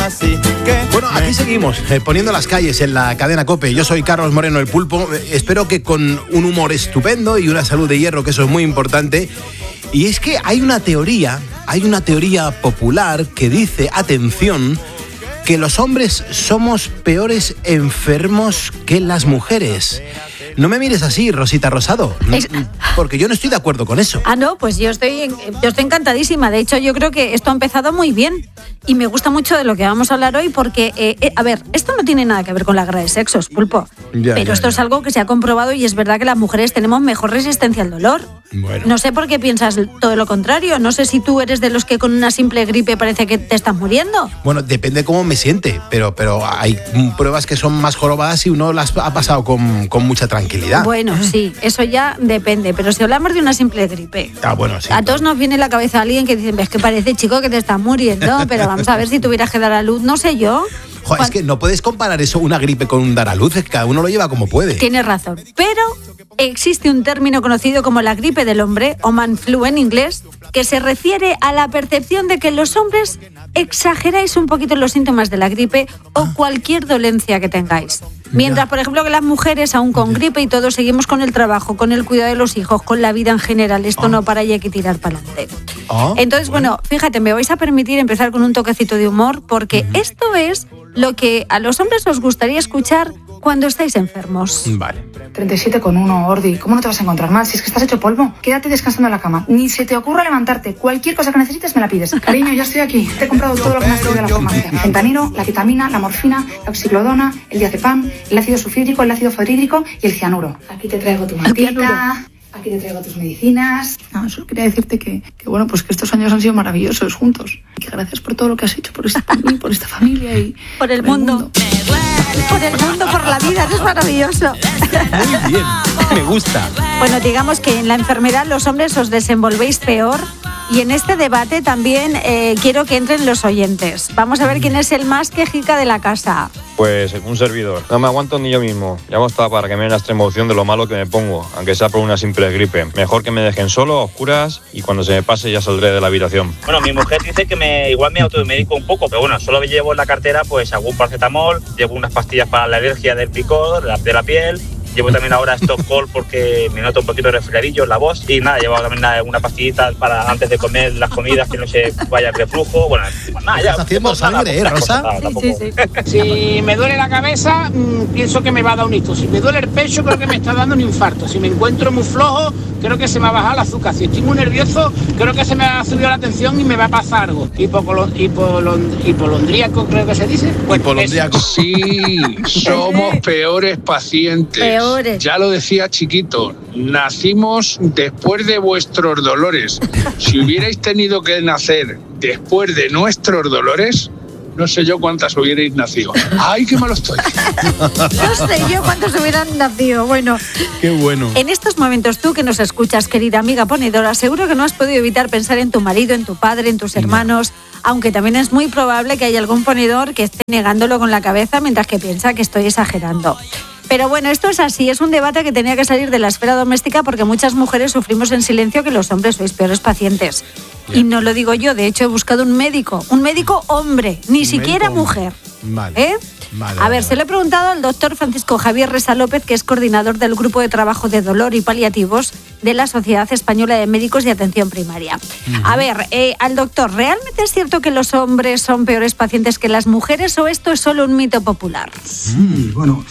así que... Bueno, aquí seguimos poniendo las calles en la cadena COPE. Yo soy Carlos Moreno, el Pulpo. Espero que con un humor estupendo y una salud de hierro, que eso es muy importante. Y es que hay una teoría popular que dice, atención, que los hombres somos peores enfermos que las mujeres. No me mires así, Rosita Rosado, porque yo no estoy de acuerdo con eso. Ah, no, pues yo estoy encantadísima. De hecho, yo creo que esto ha empezado muy bien y me gusta mucho de lo que vamos a hablar hoy porque, a ver, esto no tiene nada que ver con la guerra de sexos, Pulpo. Pero esto es algo que se ha comprobado y es verdad que las mujeres tenemos mejor resistencia al dolor. Bueno. No sé por qué piensas todo lo contrario. No sé si tú eres de los que con una simple gripe parece que te estás muriendo. Bueno, depende cómo me siente, pero hay pruebas que son más jorobadas y uno las ha pasado con mucha tranquilidad. Bueno, sí, eso ya depende. Pero si hablamos de una simple gripe, bueno, sí. A todos nos viene a la cabeza alguien que dice, ves que parece, chico, que te estás muriendo, pero vamos a ver si tuvieras que dar a luz, no sé yo. Joder, es que no puedes comparar eso, una gripe, con un dar a luz, es que cada uno lo lleva como puede. Tienes razón, pero existe un término conocido como la gripe del hombre, o man flu en inglés, que se refiere a la percepción de que los hombres exageráis un poquito los síntomas de la gripe o cualquier dolencia que tengáis. Mientras, por ejemplo, que las mujeres, aún con gripe y todo, seguimos con el trabajo, con el cuidado de los hijos, con la vida en general. Esto no para y hay que tirar para adelante. Entonces, bueno, fíjate, me vais a permitir empezar con un toquecito de humor, porque esto es lo que a los hombres os gustaría escuchar cuando estáis enfermos. Vale. 37,1, Ordi. ¿Cómo no te vas a encontrar mal? Si es que estás hecho polvo. Quédate descansando en la cama. Ni se te ocurra levantarte. Cualquier cosa que necesites me la pides. Cariño, ya estoy aquí. Te he comprado todo lo que me has pedido de la farmacia. El fentanilo, la ketamina, la morfina, la oxiclodona, el diazepam, el ácido sulfídrico, el ácido fosfórico y el cianuro. Aquí te traigo tu mantita. Aquí te traigo tus medicinas. No, solo quería decirte que bueno, pues que estos años han sido maravillosos juntos. Que gracias por todo lo que has hecho por esta familia y por el mundo. Por el mundo, por la vida, eso es maravilloso. Muy bien, me gusta. Bueno, digamos que en la enfermedad los hombres os desenvolvéis peor. Y en este debate también quiero que entren los oyentes. Vamos a ver quién es el más quejica de la casa. Pues un servidor. No me aguanto ni yo mismo. Llamo hasta para que me den la extrema opción de lo malo que me pongo, aunque sea por una simple gripe. Mejor que me dejen solo, a oscuras, y cuando se me pase ya saldré de la habitación. Bueno, mi mujer dice que igual me automedico un poco, pero bueno, solo llevo en la cartera pues algún paracetamol, llevo unas pastillas para la alergia del picor, de la piel. Llevo también ahora Stockholm porque me noto un poquito resfriadillo en la voz. Y nada, llevo también una pastillita para antes de comer las comidas que no se vaya el reflujo. Bueno, nada, ya. Estás haciendo sangre, Rosa? Sí. Si me duele la cabeza, pienso que me va a dar un ictus. Si me duele el pecho, creo que me está dando un infarto. Si me encuentro muy flojo, creo que se me va a bajar el azúcar. Si estoy muy nervioso, creo que se me va a subir la tensión y me va a pasar algo. Hipolondríaco, creo que se dice. Hipolondríaco. Sí, somos peores pacientes. Ya lo decía Chiquito, nacimos después de vuestros dolores. Si hubierais tenido que nacer después de nuestros dolores, no sé yo cuántas hubierais nacido. ¡Ay, qué malo estoy! No sé yo cuántos hubieran nacido. Bueno, qué bueno. En estos momentos, tú que nos escuchas, querida amiga ponedora, seguro que no has podido evitar pensar en tu marido, en tu padre, en tus hermanos, aunque también es muy probable que haya algún ponedor que esté negándolo con la cabeza mientras que piensa que estoy exagerando. Pero bueno, esto es así, es un debate que tenía que salir de la esfera doméstica porque muchas mujeres sufrimos en silencio que los hombres sois peores pacientes. Yeah. Y no lo digo yo, de hecho he buscado un médico hombre, ni siquiera mujer. Vale. A ver, se lo he preguntado al doctor Francisco Javier Resa López, que es coordinador del Grupo de Trabajo de Dolor y Paliativos de la Sociedad Española de Médicos de Atención Primaria. A ver, al doctor, ¿realmente es cierto que los hombres son peores pacientes que las mujeres o esto es solo un mito popular? Sí, bueno,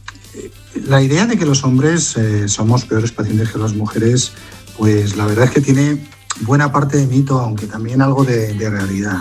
la idea de que los hombres somos peores pacientes que las mujeres, pues la verdad es que tiene buena parte de mito, aunque también algo de realidad.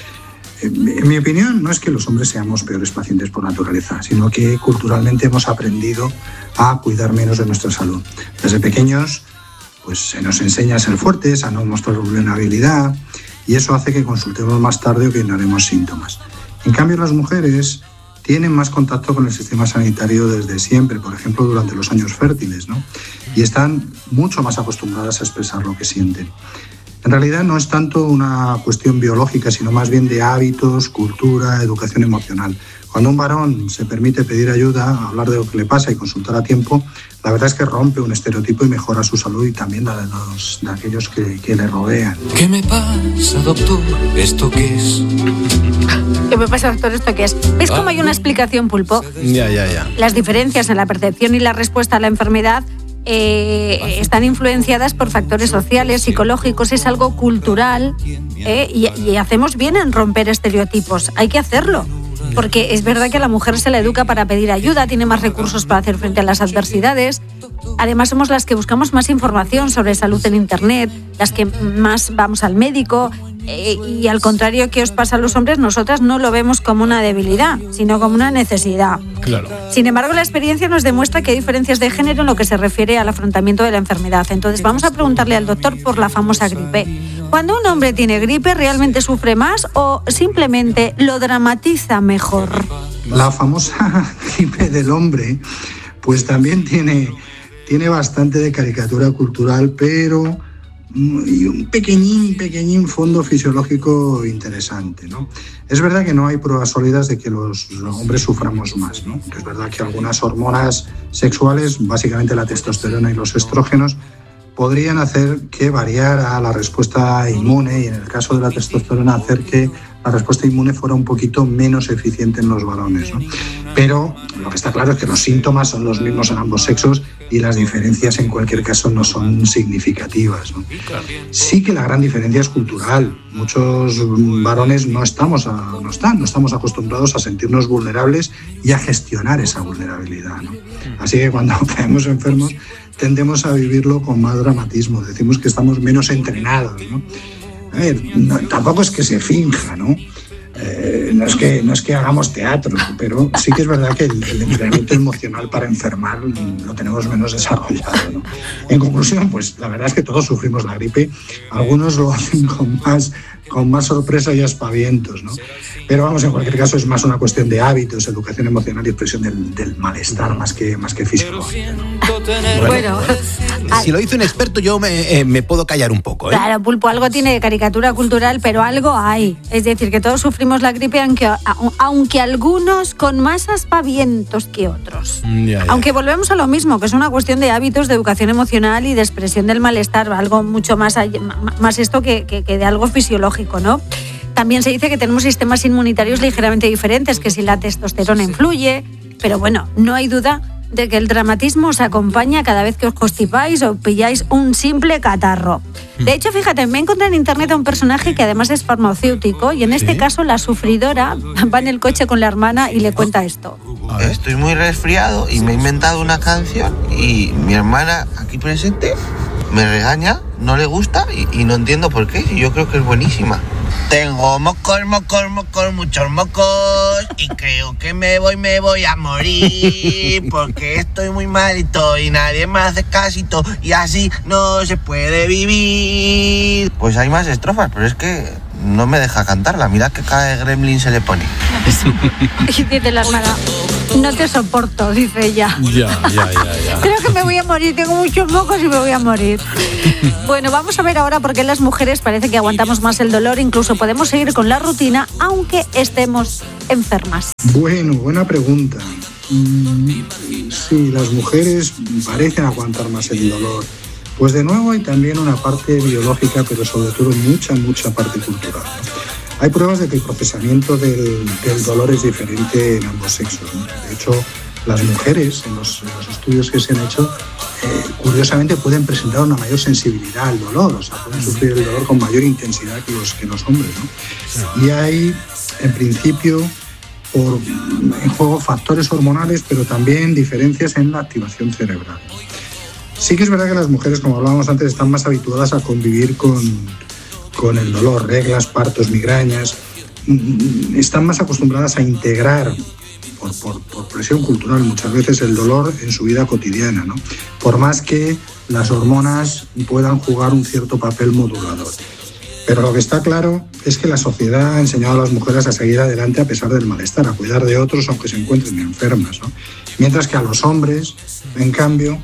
En mi opinión, no es que los hombres seamos peores pacientes por naturaleza, sino que culturalmente hemos aprendido a cuidar menos de nuestra salud. Desde pequeños, pues se nos enseña a ser fuertes, a no mostrar vulnerabilidad, y eso hace que consultemos más tarde o que ignoremos síntomas. En cambio, las mujeres tienen más contacto con el sistema sanitario desde siempre, por ejemplo, durante los años fértiles, ¿no? Y están mucho más acostumbradas a expresar lo que sienten. En realidad no es tanto una cuestión biológica, sino más bien de hábitos, cultura, educación emocional. Cuando un varón se permite pedir ayuda, hablar de lo que le pasa y consultar a tiempo, la verdad es que rompe un estereotipo y mejora su salud y también la de aquellos que le rodean. ¿Qué me pasa, doctor? ¿Esto qué es? ¿Qué me pasa, doctor? ¿Esto qué es? ¿Ves cómo hay una explicación, Pulpo? Ya. Las diferencias en la percepción y la respuesta a la enfermedad están influenciadas por factores sociales, psicológicos, es algo cultural, y hacemos bien en romper estereotipos. Hay que hacerlo. Porque es verdad que a la mujer se la educa para pedir ayuda, tiene más recursos para hacer frente a las adversidades. Además, somos las que buscamos más información sobre salud en Internet, las que más vamos al médico. Y al contrario que os pasa a los hombres, nosotras no lo vemos como una debilidad, sino como una necesidad. Claro. Sin embargo, la experiencia nos demuestra que hay diferencias de género en lo que se refiere al afrontamiento de la enfermedad. Entonces, vamos a preguntarle al doctor por la famosa gripe. Cuando un hombre tiene gripe, ¿realmente sufre más o simplemente lo dramatiza mejor? La famosa gripe del hombre, pues también tiene bastante de caricatura cultural, pero y un pequeñín fondo fisiológico interesante, ¿no? Es verdad que no hay pruebas sólidas de que los hombres suframos más, ¿no? Es verdad que algunas hormonas sexuales, básicamente la testosterona y los estrógenos, podrían hacer que variara la respuesta inmune y en el caso de la testosterona hacer que la respuesta inmune fuera un poquito menos eficiente en los varones, ¿no? Pero lo que está claro es que los síntomas son los mismos en ambos sexos y las diferencias en cualquier caso no son significativas, ¿no? Sí que la gran diferencia es cultural. Muchos varones no estamos acostumbrados a sentirnos vulnerables y a gestionar esa vulnerabilidad, ¿no? Así que cuando caemos enfermos tendemos a vivirlo con más dramatismo. Decimos que estamos menos entrenados, ¿no? A ver, tampoco es que se finja, ¿no? No es que hagamos teatro, pero sí que es verdad que el entrenamiento emocional para enfermar lo tenemos menos desarrollado, ¿no? En conclusión, pues la verdad es que todos sufrimos la gripe. Algunos lo hacen con más sorpresa y aspavientos, ¿no? Pero vamos, en cualquier caso es más una cuestión de hábitos, educación emocional y expresión del malestar más que fisiológico. Bueno, si lo dice un experto yo me puedo callar un poco, ¿eh? Claro, Pulpo, algo tiene de caricatura cultural, pero algo hay. Es decir, que todos sufrimos la gripe, aunque algunos con más aspavientos que otros. Ya. Aunque volvemos a lo mismo, que es una cuestión de hábitos, de educación emocional y de expresión del malestar, algo mucho más esto que de algo fisiológico, ¿no? También se dice que tenemos sistemas inmunitarios ligeramente diferentes, que si la testosterona influye, pero bueno, no hay duda de que el dramatismo os acompaña cada vez que os constipáis o pilláis un simple catarro. De hecho, fíjate, me encontré en internet a un personaje que además es farmacéutico y en este caso la sufridora va en el coche con la hermana y le cuenta esto. Estoy muy resfriado y me he inventado una canción y mi hermana aquí presente me regaña, no le gusta y no entiendo por qué, y yo creo que es buenísima. Tengo mocos, muchos mocos y creo que me voy a morir porque estoy muy malito y nadie me hace casito y así no se puede vivir. Pues hay más estrofas, pero es que no me deja cantarla. Mira que cada gremlin se le pone. Y dice la hermana, no te soporto, dice ella. Ya. Creo que me voy a morir, tengo muchos mocos y me voy a morir. Bueno, vamos a ver ahora por qué las mujeres parece que aguantamos más el dolor, incluso podemos seguir con la rutina aunque estemos enfermas. Bueno, buena pregunta. Sí, las mujeres parecen aguantar más el dolor. Pues de nuevo hay también una parte biológica, pero sobre todo mucha parte cultural. Hay pruebas de que el procesamiento del dolor es diferente en ambos sexos, ¿no? De hecho, las mujeres, en los estudios que se han hecho, curiosamente pueden presentar una mayor sensibilidad al dolor, o sea, pueden sufrir el dolor con mayor intensidad que los hombres, ¿no? Y hay, en principio, en juego factores hormonales, pero también diferencias en la activación cerebral. Sí que es verdad que las mujeres, como hablábamos antes, están más habituadas a convivir con el dolor, reglas, partos, migrañas, están más acostumbradas a integrar, por presión cultural muchas veces, el dolor en su vida cotidiana, ¿no? Por más que las hormonas puedan jugar un cierto papel modulador. Pero lo que está claro es que la sociedad ha enseñado a las mujeres a seguir adelante a pesar del malestar, a cuidar de otros aunque se encuentren enfermas, ¿no? Mientras que a los hombres, en cambio,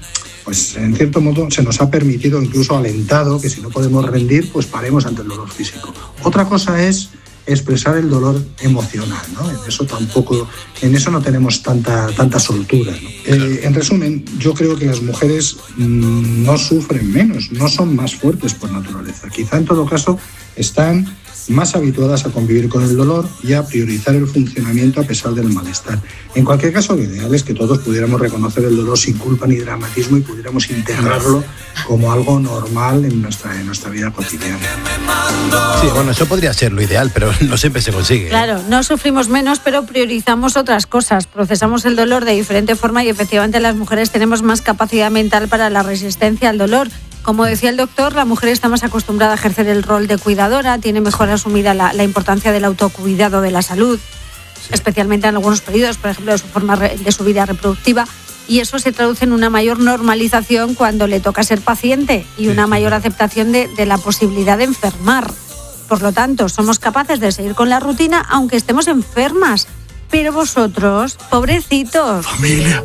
pues en cierto modo se nos ha permitido, incluso alentado, que si no podemos rendir, pues paremos ante el dolor físico. Otra cosa es expresar el dolor emocional, ¿no? En eso no tenemos tanta soltura, ¿no? En resumen, yo creo que las mujeres no sufren menos, no son más fuertes por naturaleza. Quizá en todo caso están más habituadas a convivir con el dolor y a priorizar el funcionamiento a pesar del malestar. En cualquier caso, lo ideal es que todos pudiéramos reconocer el dolor sin culpa ni dramatismo y pudiéramos integrarlo como algo normal en nuestra vida cotidiana. Sí, bueno, eso podría ser lo ideal, pero no siempre se consigue. Claro, no sufrimos menos, pero priorizamos otras cosas. Procesamos el dolor de diferente forma y efectivamente las mujeres tenemos más capacidad mental para la resistencia al dolor. Como decía el doctor, la mujer está más acostumbrada a ejercer el rol de cuidadora, tiene mejor asumida la importancia del autocuidado de la salud, especialmente en algunos periodos, por ejemplo, de su vida reproductiva, y eso se traduce en una mayor normalización cuando le toca ser paciente y una mayor aceptación de la posibilidad de enfermar. Por lo tanto, somos capaces de seguir con la rutina aunque estemos enfermas. Pero vosotros, pobrecitos. Familia,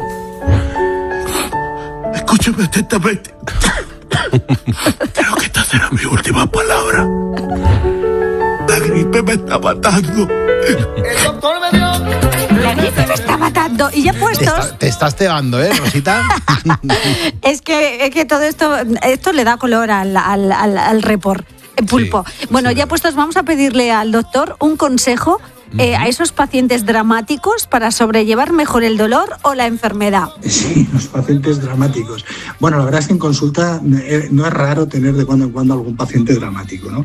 escúchame atentamente. Creo que esta será mi última palabra. La gripe me está matando. El doctor me dio. La gripe me está matando. Y ya puestos. Te estás cebando, Rosita. es que todo esto le da color al report. Pulpo. Sí, bueno, ya puestos, vamos a pedirle al doctor un consejo a esos pacientes dramáticos para sobrellevar mejor el dolor o la enfermedad. Sí, los pacientes dramáticos. Bueno, la verdad es que en consulta no es raro tener de cuando en cuando algún paciente dramático, ¿no?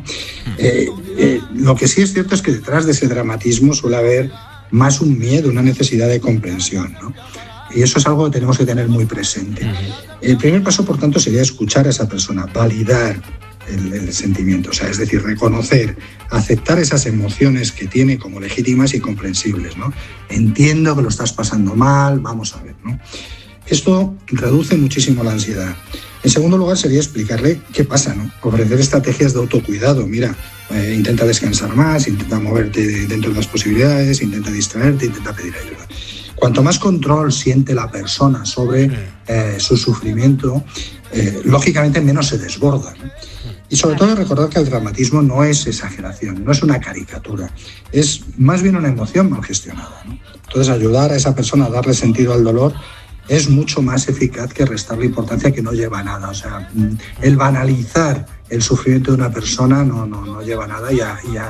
Lo que sí es cierto es que detrás de ese dramatismo suele haber más un miedo, una necesidad de comprensión, ¿no? Y eso es algo que tenemos que tener muy presente. El primer paso, por tanto, sería escuchar a esa persona, validar el sentimiento, o sea, es decir, reconocer, aceptar esas emociones que tiene como legítimas y comprensibles, ¿no? Entiendo que lo estás pasando mal, vamos a ver, ¿no? Esto reduce muchísimo la ansiedad. En segundo lugar, sería explicarle qué pasa, ¿no? Ofrecer estrategias de autocuidado. Mira, intenta descansar más, intenta moverte dentro de las posibilidades, intenta distraerte, intenta pedir ayuda. Cuanto más control siente la persona sobre su sufrimiento, lógicamente menos se desborda, ¿no? Y sobre todo recordar que el dramatismo no es exageración, no es una caricatura, es más bien una emoción mal gestionada, ¿no? Entonces ayudar a esa persona a darle sentido al dolor es mucho más eficaz que restarle importancia que no lleva a nada. O sea, el banalizar el sufrimiento de una persona no lleva a nada y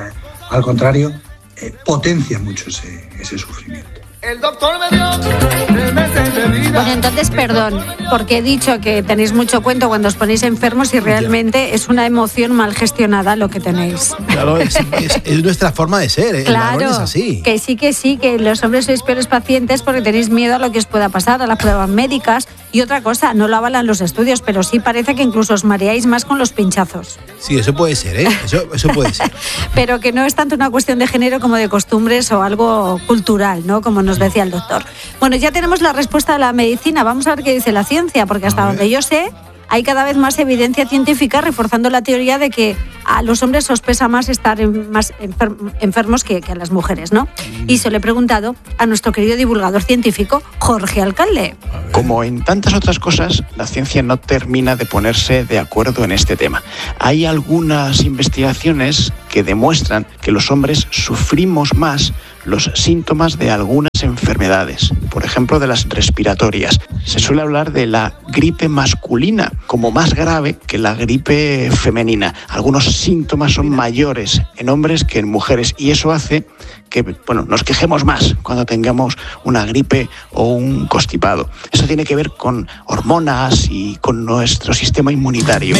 al contrario potencia mucho ese sufrimiento. El doctor me dio 3 meses de vida. Bueno, entonces, perdón, porque he dicho que tenéis mucho cuento cuando os ponéis enfermos y realmente es una emoción mal gestionada lo que tenéis. Claro, es nuestra forma de ser, Claro, es así. Que sí, que los hombres sois peores pacientes porque tenéis miedo a lo que os pueda pasar, a las pruebas médicas. Y otra cosa, no lo avalan los estudios, pero sí parece que incluso os mareáis más con los pinchazos. Sí, eso puede ser, Eso puede ser. Pero que no es tanto una cuestión de género como de costumbres o algo cultural, ¿no? Como nos decía el doctor. Bueno, ya tenemos la respuesta de la medicina. Vamos a ver qué dice la ciencia, porque hasta donde yo sé, hay cada vez más evidencia científica reforzando la teoría de que a los hombres os pesa más estar más enfermos que a las mujeres, ¿no? Y se lo he preguntado a nuestro querido divulgador científico, Jorge Alcalde. Como en tantas otras cosas, la ciencia no termina de ponerse de acuerdo en este tema. Hay algunas investigaciones que demuestran que los hombres sufrimos más los síntomas de algunas enfermedades, por ejemplo de las respiratorias. Se suele hablar de la gripe masculina como más grave que la gripe femenina. Algunos síntomas son mayores en hombres que en mujeres y eso hace que nos quejemos más cuando tengamos una gripe o un constipado. Eso tiene que ver con hormonas y con nuestro sistema inmunitario.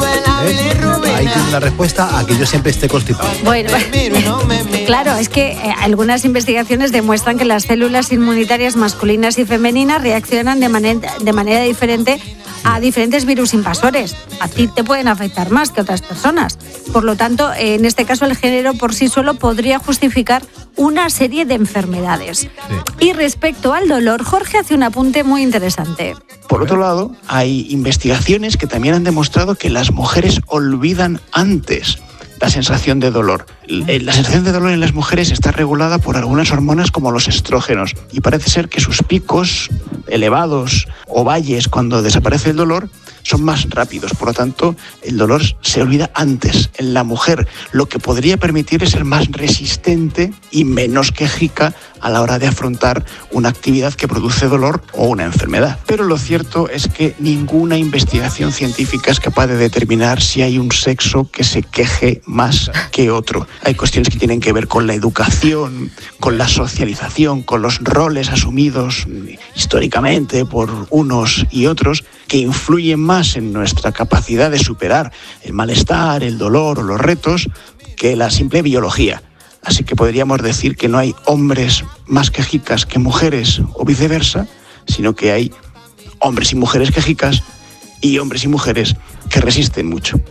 Ahí tiene la respuesta a que yo siempre esté constipado. Bueno, claro, es que algunas investigaciones demuestran que las células inmunitarias masculinas y femeninas reaccionan de manera diferente a diferentes virus invasores. A ti te pueden afectar más que a otras personas. Por lo tanto, en este caso el género por sí solo podría justificar una serie de enfermedades. Sí. Y respecto al dolor, Jorge hace un apunte muy interesante. Por otro lado, hay investigaciones que también han demostrado que las mujeres olvidan antes. la sensación de dolor. La sensación de dolor en las mujeres está regulada por algunas hormonas como los estrógenos y parece ser que sus picos elevados o valles cuando desaparece el dolor son más rápidos, por lo tanto el dolor se olvida antes en la mujer, lo que podría permitir ser más resistente y menos quejica a la hora de afrontar una actividad que produce dolor o una enfermedad. Pero lo cierto es que ninguna investigación científica es capaz de determinar si hay un sexo que se queje más que otro. Hay cuestiones que tienen que ver con la educación, con la socialización, con los roles asumidos históricamente por unos y otros, que influyen más en nuestra capacidad de superar el malestar, el dolor o los retos que la simple biología. Así que podríamos decir que no hay hombres más quejicas que mujeres o viceversa, sino que hay hombres y mujeres quejicas y hombres y mujeres que resisten mucho.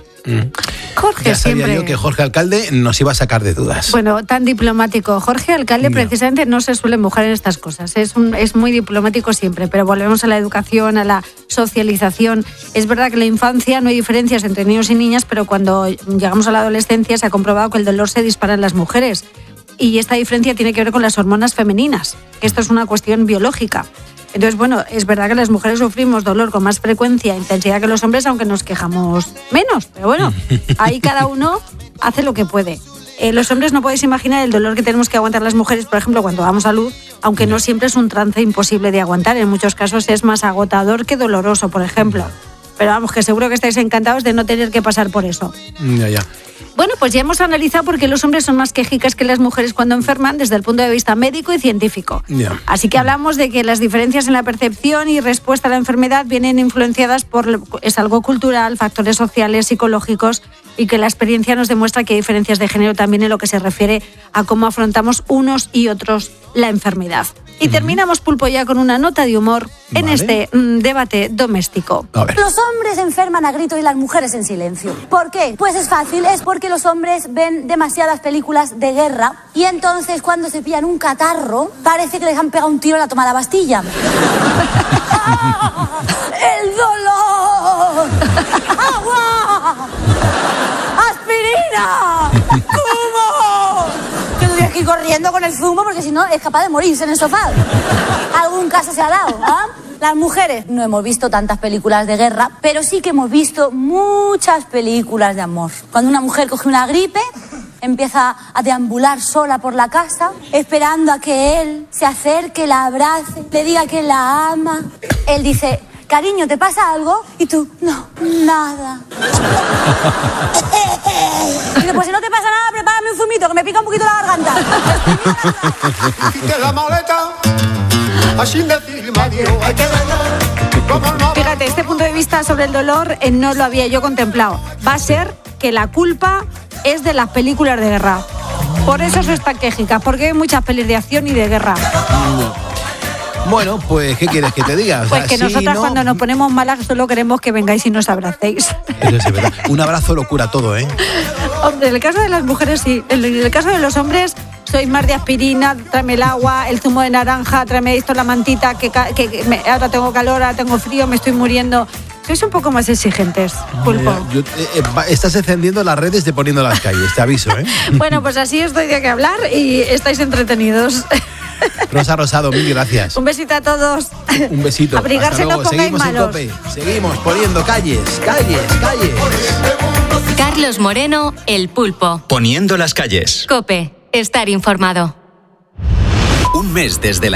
Jorge ya sabía siempre... yo que Jorge Alcalde nos iba a sacar de dudas. Bueno, tan diplomático. Jorge Alcalde precisamente no se suele mojar en estas cosas. Es muy diplomático siempre, pero volvemos a la educación, a la socialización. Es verdad que en la infancia no hay diferencias entre niños y niñas, pero cuando llegamos a la adolescencia se ha comprobado que el dolor se dispara en las mujeres. Y esta diferencia tiene que ver con las hormonas femeninas. Esto es una cuestión biológica. Entonces, bueno, es verdad que las mujeres sufrimos dolor con más frecuencia e intensidad que los hombres, aunque nos quejamos menos. Pero bueno, ahí cada uno hace lo que puede. Los hombres no podéis imaginar el dolor que tenemos que aguantar las mujeres, por ejemplo, cuando damos a luz, aunque no siempre es un trance imposible de aguantar. En muchos casos es más agotador que doloroso, por ejemplo. Pero vamos, que seguro que estáis encantados de no tener que pasar por eso. Ya. Bueno, pues ya hemos analizado por qué los hombres son más quejicas que las mujeres cuando enferman desde el punto de vista médico y científico. Así que hablamos de que las diferencias en la percepción y respuesta a la enfermedad vienen influenciadas es algo cultural, factores sociales, psicológicos, y que la experiencia nos demuestra que hay diferencias de género también en lo que se refiere a cómo afrontamos unos y otros la enfermedad. Y terminamos, Pulpo, ya con una nota de humor en este debate doméstico. Los hombres enferman a gritos y las mujeres en silencio. ¿Por qué? Pues es fácil, es porque los hombres ven demasiadas películas de guerra y entonces cuando se pillan un catarro parece que les han pegado un tiro en la toma de la Bastilla. ¡Ah! ¡El dolor! ¡Agua! ¡Aspirina! ¡Zumo! Que tendría que ir corriendo con el zumo porque si no es capaz de morirse en el sofá. Algún caso se ha dado, ¿ah? Las mujeres no hemos visto tantas películas de guerra, pero sí que hemos visto muchas películas de amor. Cuando una mujer coge una gripe, empieza a deambular sola por la casa, esperando a que él se acerque, la abrace, le diga que la ama. Él dice: cariño, ¿te pasa algo? Y tú: no, nada. Y dice: pues si no te pasa nada, prepárame un zumito, que me pica un poquito la garganta. Hiciste la maleta, así decirme adiós. Fíjate, este punto de vista sobre el dolor no lo había yo contemplado. Va a ser que la culpa es de las películas de guerra. Por eso sois tan quejicas, porque hay muchas pelis de acción y de guerra. Bueno, pues, ¿qué quieres que te diga? Pues que nosotras cuando nos ponemos malas solo queremos que vengáis y nos abracéis. Eso sí, verdad. Un abrazo lo cura todo, ¿eh? Hombre, en el caso de las mujeres sí. En el caso de los hombres sois más de aspirina, tráeme el agua, el zumo de naranja, tráeme esto, la mantita, ahora tengo calor, ahora tengo frío, me estoy muriendo. Sois un poco más exigentes, Pulpo. Estás encendiendo las redes de Poniendo las Calles, te aviso, ¿eh? Bueno, pues así os doy de qué hablar y estáis entretenidos. Rosa Rosado, mil gracias. Un besito a todos. Un besito. Abrigarse, no pongáis Seguimos malos. en COPE. Seguimos poniendo calles. Carlos Moreno, El Pulpo. Poniendo las calles. COPE. Estar informado. Un mes desde la